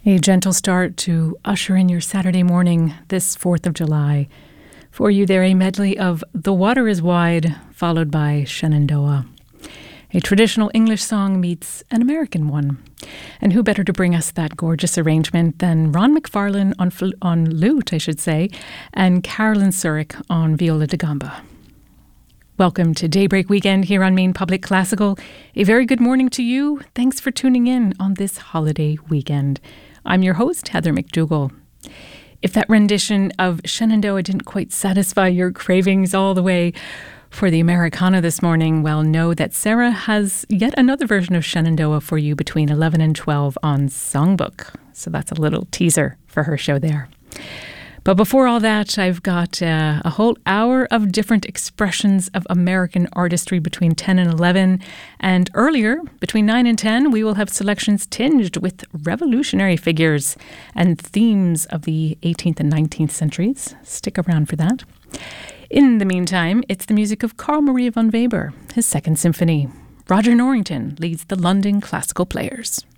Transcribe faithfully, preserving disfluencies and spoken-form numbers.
A gentle start to usher in your Saturday morning this fourth of July. For you there, a medley of The Water is Wide, followed by Shenandoah. A traditional English song meets an American one. And who better to bring us that gorgeous arrangement than Ron McFarlane on, fl- on lute, I should say, and Carolyn Surik on viola da gamba. Welcome to Daybreak Weekend here on Maine Public Classical. A very good morning to you. Thanks for tuning in on this holiday weekend. I'm your host, Heather McDougall. If that rendition of Shenandoah didn't quite satisfy your cravings all the way for the Americana this morning, well, know that Sarah has yet another version of Shenandoah for you between eleven and twelve on Songbook. So that's a little teaser for her show there. But before all that, I've got uh, a whole hour of different expressions of American artistry between ten and eleven. And earlier, between nine and ten, we will have selections tinged with revolutionary figures and themes of the eighteenth and nineteenth centuries. Stick around for that. In the meantime, it's the music of Carl Maria von Weber, his Second Symphony. Roger Norrington leads the London Classical Players.